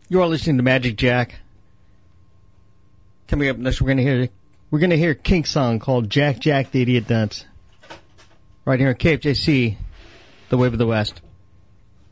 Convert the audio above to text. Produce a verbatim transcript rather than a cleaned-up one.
You are listening to Magic Jack. Coming up next, we're going to hear we're going to hear a Kink song called "Jack Jack the Idiot Dunce." Right here on K F J C, the Wave of the West.